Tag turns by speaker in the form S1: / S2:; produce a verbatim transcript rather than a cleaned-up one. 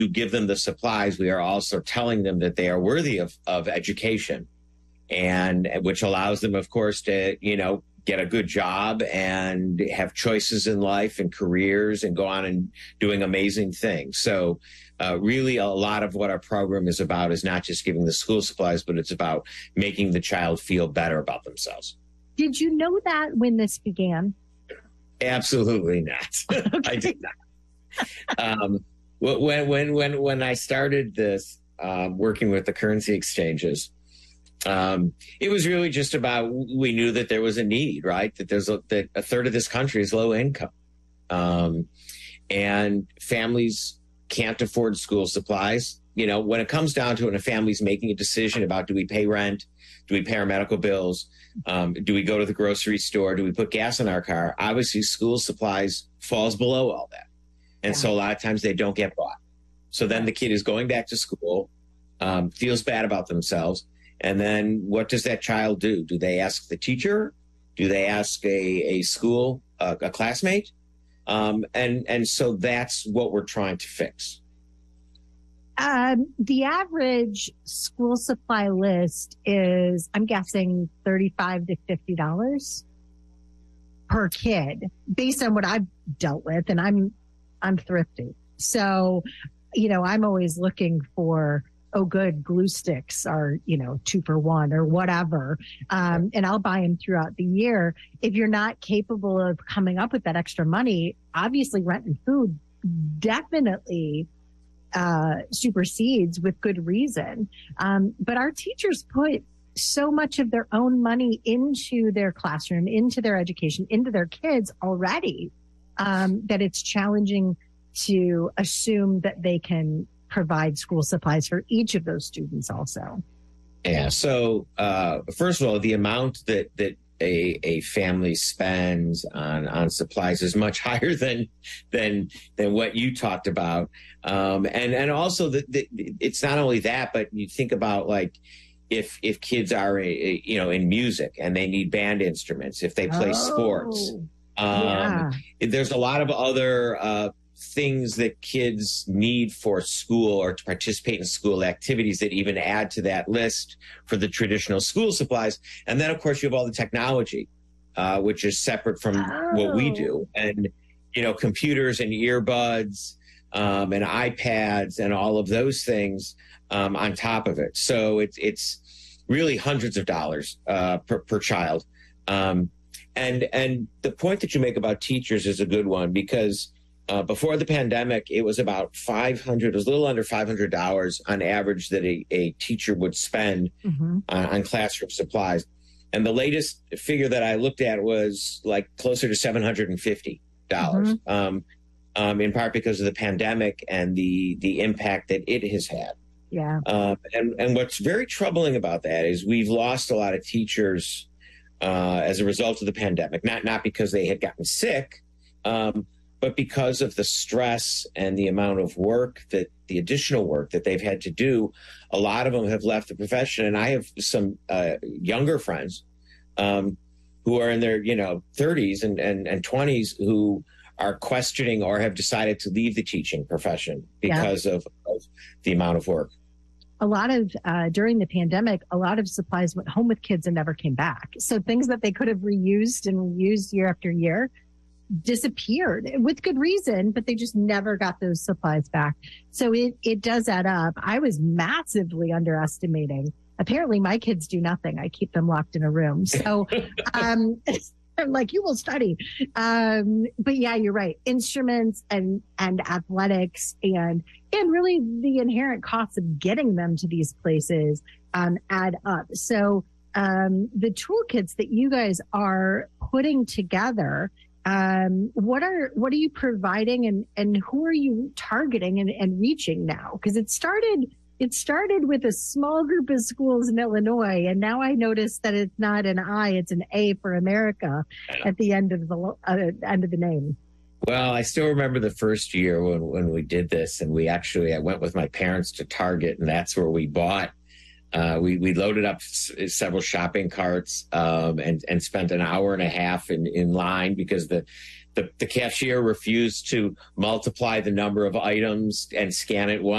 S1: give them the supplies, we are also telling them that they are worthy of, of education, and which allows them, of course, to, you know, get a good job and have choices in life and careers and go on and doing amazing things. So uh, really a lot of what our program is about is not just giving the school supplies, but it's about making the child feel better about themselves.
S2: Did you know that when this began?
S1: Absolutely not. Okay. I did not. Um, when, when, when, when I started this, um, working with the currency exchanges, Um, it was really just about, we knew that there was a need, right? That there's a, that a third of this country is low income. Um, and families can't afford school supplies. You know, when it comes down to it, and a family's making a decision about, do we pay rent? Do we pay our medical bills? Um, do we go to the grocery store? Do we put gas in our car? Obviously, school supplies falls below all that. And yeah. so a lot of times they don't get bought. So then the kid is going back to school, um, feels bad about themselves. And then what does that child do? Do they ask the teacher? Do they ask a, a school, uh, a classmate? Um, and, and so that's what we're trying to fix.
S2: Um, the average school supply list is, I'm guessing, thirty-five to fifty dollars per kid, based on what I've dealt with. And I'm, I'm thrifty. So, you know, I'm always looking for, oh, good, glue sticks are, you know, two for one or whatever. Um, and I'll buy them throughout the year. If you're not capable of coming up with that extra money, obviously rent and food definitely uh, supersedes with good reason. Um, but our teachers put so much of their own money into their classroom, into their education, into their kids already, um, that it's challenging to assume that they can provide school supplies for each of those students also.
S1: Yeah. So, uh, first of all, the amount that, that a, a family spends on, on supplies is much higher than, than, than what you talked about. Um, and, and also the, the, it's not only that, but you think about, like, if, if kids are, a, a, you know, in music and they need band instruments, if they play oh, sports, um, yeah. there's a lot of other, uh, things that kids need for school or to participate in school activities that even add to that list for the traditional school supplies. And then, of course, you have all the technology, uh, which is separate from oh. what we do. And, you know, computers and earbuds um, and iPads and all of those things um, on top of it. So it's, it's really hundreds of dollars uh, per, per child. Um, and, and the point that you make about teachers is a good one, because Uh, before the pandemic, it was about five hundred, it was a little under five hundred dollars on average that a, a teacher would spend mm-hmm. on, on classroom supplies. And the latest figure that I looked at was like closer to seven hundred fifty dollars, mm-hmm. um, um, in part because of the pandemic and the, the impact that it has had.
S2: Yeah.
S1: Um, and, and what's very troubling about that is we've lost a lot of teachers uh, as a result of the pandemic, not, not because they had gotten sick, um, but because of the stress and the amount of work that the additional work that they've had to do. A lot of them have left the profession. And I have some uh, younger friends um, who are in their, you know, thirties and, and, and twenties who are questioning or have decided to leave the teaching profession because yeah. of, of the amount of work.
S2: A lot of, uh, during the pandemic, a lot of supplies went home with kids and never came back. So things that they could have reused and reused year after year disappeared with good reason, but they just never got those supplies back. So it, it does add up. I was massively underestimating. Apparently my kids do nothing. I keep them locked in a room. So, um, I'm like, you will study. Um, but yeah, you're right. Instruments and, and athletics and, and really the inherent costs of getting them to these places, um, add up. So, um, the toolkits that you guys are putting together, Um, what are, what are you providing and, and who are you targeting and, and reaching now? Cause it started, it started with a small group of schools in Illinois. And now I notice that it's not an I, it's an A for America at the end of the, uh, end of the name.
S1: Well, I still remember the first year when, when we did this, and we actually, I went with my parents to Target, and that's where we bought Uh, we, we loaded up s- several shopping carts, um, and, and spent an hour and a half in, in line because the, the, the cashier refused to multiply the number of items and scan it once.